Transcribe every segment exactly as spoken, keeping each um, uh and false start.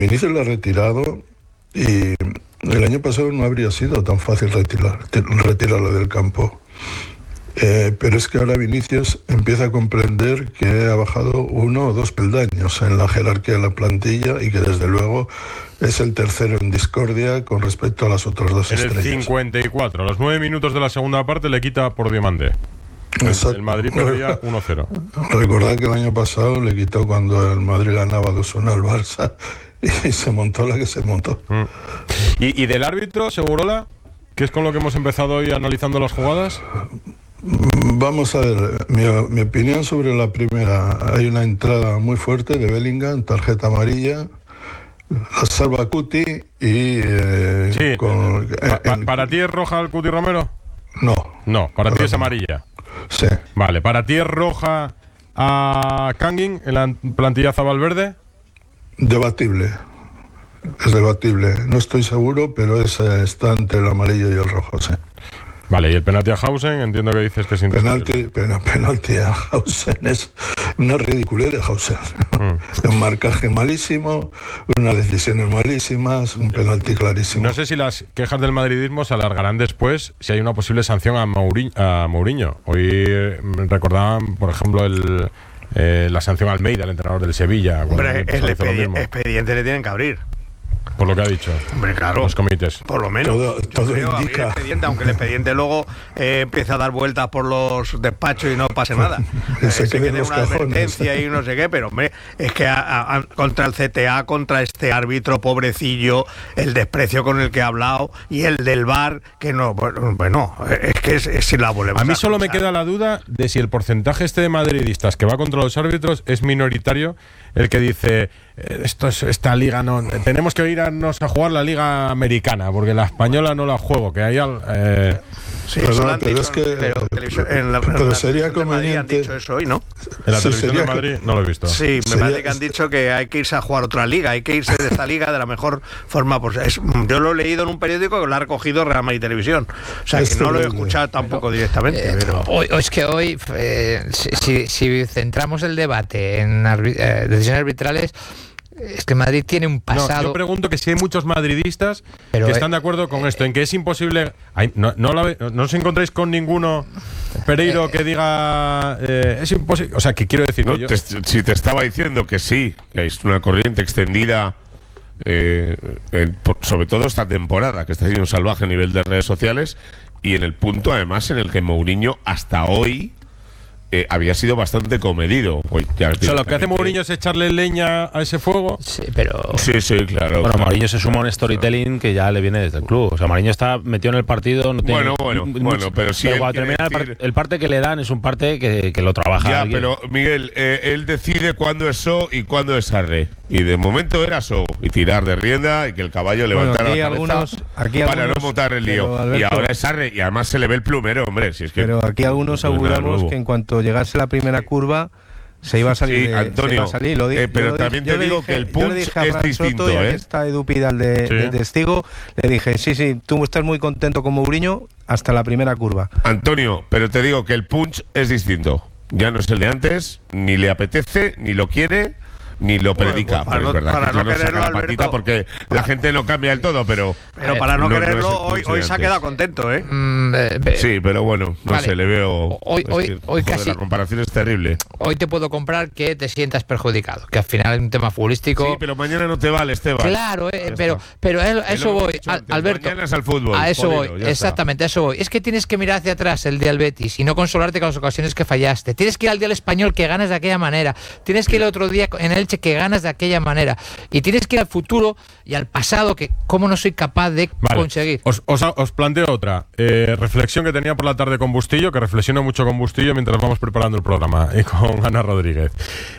Vinicius lo ha retirado y el año pasado no habría sido tan fácil retirar, retirarlo del campo. Eh, pero es que ahora Vinicius empieza a comprender que ha bajado uno o dos peldaños en la jerarquía de la plantilla y que desde luego es el tercero en discordia con respecto a las otras dos en estrellas. En el cincuenta y cuatro, a los nueve minutos de la segunda parte le quita por Diamante. Exacto. El Madrid perdía uno cero. Recordad que el año pasado le quitó cuando el Madrid ganaba dos uno al Barça y se montó la que se montó. Mm. ¿Y, y del árbitro, Segurola? ¿Qué es con lo que hemos empezado hoy analizando las jugadas? Vamos a ver, mi, mi opinión sobre la primera. Hay una entrada muy fuerte de Bellingham, tarjeta amarilla, la salva Cuti y... Eh, sí, con, eh, pa, en, ¿Para ti es roja el Cuti Romero? No. No, para, para ti es amarilla. Sí. Vale, ¿para ti es roja a Kangin en la plantillaza Valverde? Debatible. Es debatible. No estoy seguro, pero es, está entre el amarillo y el rojo, sí. Vale, y el penalti a Hausen, entiendo que dices que es penalti, pen, penalti a Hausen es una ridiculez de Hausen. Mm. Un marcaje malísimo, unas decisiones malísimas, un penalti clarísimo. No sé si las quejas del madridismo se alargarán después, si hay una posible sanción a, Mauri, a Mourinho. Hoy recordaban, por ejemplo, el, eh, la sanción a Almeida, el entrenador del Sevilla. Hombre, el expedi- expediente le tienen que abrir. Por lo que ha dicho. Hombre, claro. Los comités. Por lo menos. Todo, todo creo, indica. El expediente, aunque el expediente luego eh, empiece a dar vueltas por los despachos y no pase nada. eh, se quede una cajones. advertencia y no sé qué, pero hombre, es que a, a, contra el C T A, contra este árbitro pobrecillo, el desprecio con el que ha hablado y el del V A R, que no, bueno, bueno es que es, es si la volvemos a mí a solo pensar. Me queda la duda de si el porcentaje este de madridistas que va contra los árbitros es minoritario, el que dice esto es, esta liga no tenemos que irnos a jugar la liga americana porque la española no la juego, que hay al, eh, sí, Perdón, pero dicho, es que pero, en la, pero en la sería conveniente. Han dicho eso hoy, ¿no? En la sí, televisión de Madrid no lo he visto. Sí, me sería, parece que han dicho que hay que irse a jugar otra liga, hay que irse de esta liga de la mejor forma. Pues es, yo lo he leído en un periódico que lo ha recogido Real Madrid Televisión. O sea, es que no lo he escuchado tampoco pero, directamente. Eh, pero... Hoy, es que hoy, eh, si, si centramos el debate en arbi- eh, decisiones arbitrales, es que Madrid tiene un pasado. No, yo pregunto que si hay muchos madridistas pero que están de acuerdo con eh, esto, en que es imposible. Hay, no, no, la, no os encontráis con ninguno Pereiro eh, que diga eh, es imposible. O sea, que quiero decir. No, yo, te, si te estaba diciendo que sí, que es una corriente extendida, eh, en, por, sobre todo esta temporada, que está siendo un salvaje a nivel de redes sociales, y en el punto además en el que Mourinho hasta hoy. Eh, había sido bastante comedido. Hoy, ya o sea, lo que hace Mourinho es echarle leña a ese fuego. Sí, pero... Sí, sí, claro. Bueno, claro. Mourinho se suma a un storytelling que ya le viene desde el club. O sea, Mourinho está metido en el partido. No tiene bueno, bueno, mucho, bueno, pero sí. Pero cuando termina decir... el, par- el parte que le dan es un parte que, que lo trabaja Ya, alguien. pero Miguel, eh, él decide cuándo es So y cuándo es Arre. Y de momento era So. Y tirar de rienda y que el caballo levantara bueno, la cabeza algunos, aquí para algunos, no montar el lío. Alberto, y ahora es Arre. Y además se le ve el plumero, hombre. Si es que pero aquí algunos auguramos que en cuanto llegase la primera curva se iba a salir. Sí, de, Antonio, se iba a salir. Lo di, eh, pero lo también dije, te digo dije, que el punch dije a es Fran distinto, Soto, y ¿eh? aquí está Edu Pidal de, sí. de testigo. Le dije, sí, sí, tú estás muy contento con Mourinho hasta la primera curva. Antonio, pero te digo que el punch es distinto. Ya no es el de antes, ni le apetece, ni lo quiere, ni lo Bueno, predica. pues para pero no- es verdad para que no ya no saca quererlo, la Alberto, patita porque la gente no cambia del todo, pero. Pero para no, no- no es quererlo, el hoy, punch hoy de se ha antes. quedado contento, ¿eh? Mm, eh, eh, Sí, pero bueno, no Vale. sé, le veo. Hoy- es hoy- que, hoy joder, casi- la comparación es terrible. Hoy te puedo comprar que te sientas perjudicado, que al final es un tema futbolístico. Sí, pero mañana no te vale, Esteban. Claro, eh, Ya pero, está. pero a eso, a Que eso lo hemos voy, dicho Al- antes, Alberto. mañana es al fútbol, A eso jodido, voy, ya exactamente, a eso voy. Es que tienes que mirar hacia atrás el día del Betis y no consolarte con las ocasiones que fallaste. Tienes que ir al día del Español que ganas de aquella manera. Tienes que ir el otro día en Elche que ganas de aquella manera. Y tienes que ir al futuro y al pasado que cómo no soy capaz de Vale. conseguir. Os, os, os planteo otra eh, reflexión que tenía por la tarde con Bustillo, que reflexiono mucho con Bustillo mientras vamos preparando el programa, y con Ana Rodríguez.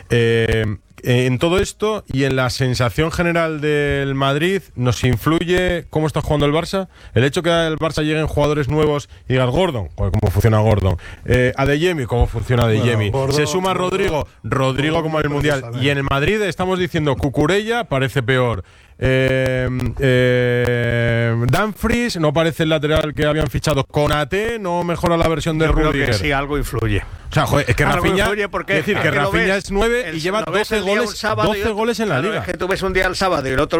Eh, en todo esto y en la sensación general del Madrid, ¿nos influye cómo está jugando el Barça? El hecho que al Barça lleguen jugadores nuevos y digas Gordon, joder, ¿cómo funciona Gordon? Eh, Adeyemi, ¿cómo funciona Adeyemi? Bueno, Gordon, Se suma Gordon, Rodrigo, Rodrigo Gordon como en el no Mundial. puede saber. Y en el Madrid estamos diciendo Cucurella parece peor. Eh, eh, Dumfries no parece el lateral que habían fichado. Konate no mejora la versión de Yo creo Rudiger. que sí, algo influye. O sea, joder, es que Algo Rafinha, influye porque es decir, que es que lo Rafinha ves, es nueve el- y lleva lo ves doce el día un goles, sábado y doce otro- goles en la claro, liga. Es que tú ves un día el sábado y el otro